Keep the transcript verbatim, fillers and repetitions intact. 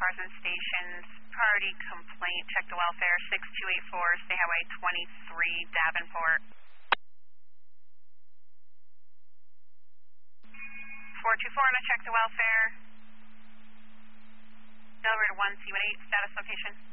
cars and stations. Priority complaint, check the welfare, six two eight four, State Highway twenty-three, Davenport. four two four, I'm going to check the welfare. Delaware one C one eight, status location.